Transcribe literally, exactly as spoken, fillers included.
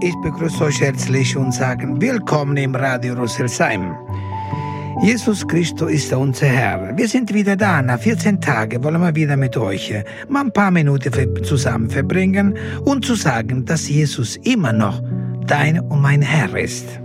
Ich begrüße euch herzlich und sage willkommen im Radio Rüsselsheim. Jesus Christus ist unser Herr. Wir sind wieder da. Nach vierzehn Tagen wollen wir wieder mit euch mal ein paar Minuten zusammen verbringen und zu sagen, dass Jesus immer noch dein und mein Herr ist.